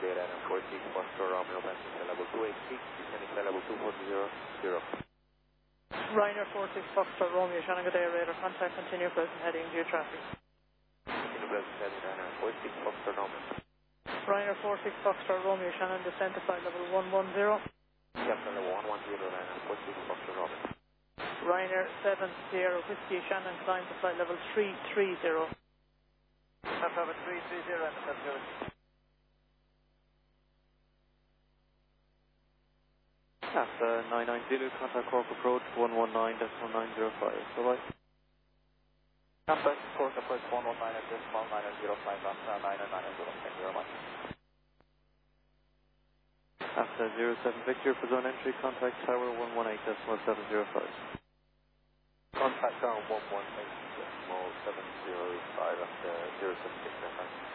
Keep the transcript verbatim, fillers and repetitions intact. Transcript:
data and four six Foxtrot Romeo, passing level two eight six, descending to level two four zero zero. Ryanair four six Foxtrot Romeo, Shannon good day, radar contact, continue present heading due traffic. Continue present heading Ryanair four six Foxtrot Romeo. Ryanair four six Foxtrot Romeo, Shannon descend to flight level one one zero. Captain level one one zero, Ryanair four six Foxtrot Romeo. Ryanair seven zero Whiskey, Shannon climb to flight level three three zero. Captain level three three zero and seven zero. After nine nine Zulu, contact Cork approach one one nine decimal nine zero five. Bye-bye. Contact Cork approach one one nine decimal nine zero five, after nine nine zero. Thank you very much. After zero seven Victor for zone entry, contact tower one one eight decimal seven zero five. Contact tower one one eight decimal seven zero five after zero seven Victor.